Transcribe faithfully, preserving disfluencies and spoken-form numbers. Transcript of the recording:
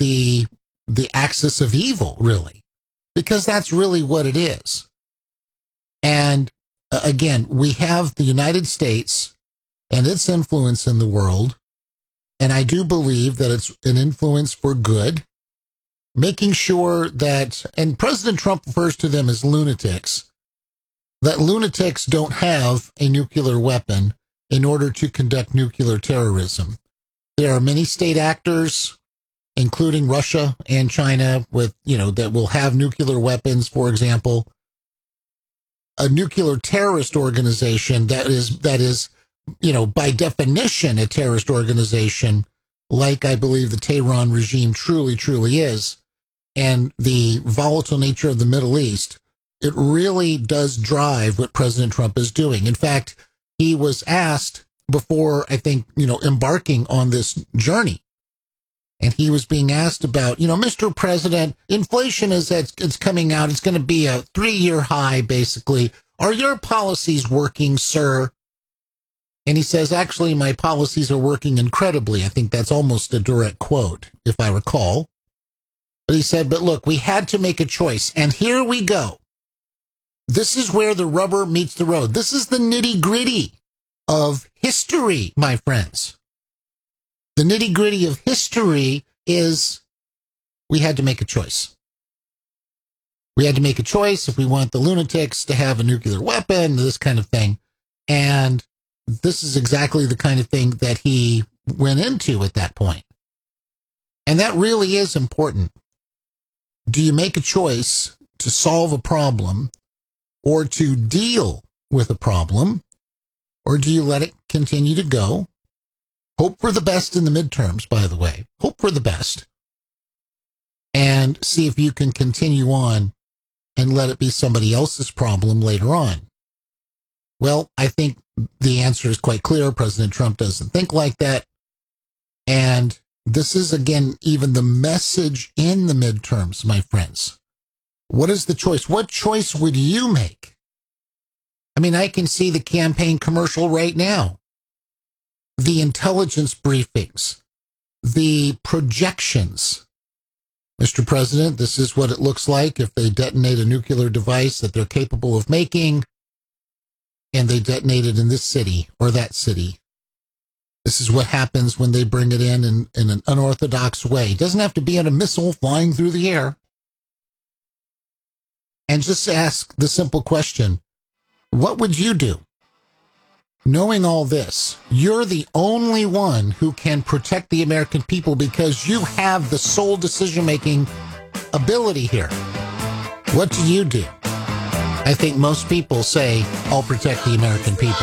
the the axis of evil, really, because that's really what it is. And uh, again, we have the United States and its influence in the world, and I do believe that it's an influence for good, making sure that, and President Trump refers to them as lunatics, that lunatics don't have a nuclear weapon in order to conduct nuclear terrorism. There are many state actors, including Russia and China, with, you know, that will have nuclear weapons, for example. A nuclear terrorist organization that is, that is, you know, by definition, a terrorist organization, like I believe the Tehran regime truly, truly is, and the volatile nature of the Middle East, it really does drive what President Trump is doing. In fact, he was asked before, I think, you know, embarking on this journey, and he was being asked about, you know, Mister President, inflation is it's, it's coming out. It's going to be a three-year high, basically. Are your policies working, sir? And he says, actually, my policies are working incredibly. I think that's almost a direct quote, if I recall. But he said, but look, we had to make a choice. And here we go. This is where the rubber meets the road. This is the nitty-gritty of history, my friends. The nitty-gritty of history is we had to make a choice. We had to make a choice if we want the lunatics to have a nuclear weapon, this kind of thing. And this is exactly the kind of thing that he went into at that point. And that really is important. Do you make a choice to solve a problem or to deal with a problem, or do you let it continue to go? Hope for the best in the midterms, by the way. Hope for the best. And see if you can continue on and let it be somebody else's problem later on. Well, I think the answer is quite clear. President Trump doesn't think like that. And this is, again, even the message in the midterms, my friends. What is the choice? What choice would you make? I mean, I can see the campaign commercial right now. The intelligence briefings, the projections. Mister President, this is what it looks like if they detonate a nuclear device that they're capable of making, and they detonate it in this city or that city. This is what happens when they bring it in in, in an unorthodox way. It doesn't have to be in a missile flying through the air. And just ask the simple question, what would you do? Knowing all this, you're the only one who can protect the American people because you have the sole decision-making ability here. What do you do? I think most people say, I'll protect the American people.